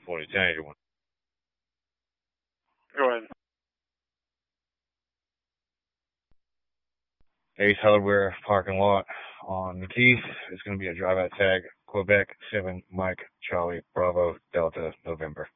40-10-81. Go ahead. Ace Hardware parking lot on McKeith. It's going to be a drive-out tag. Quebec 7 Mike Charlie Bravo Delta November.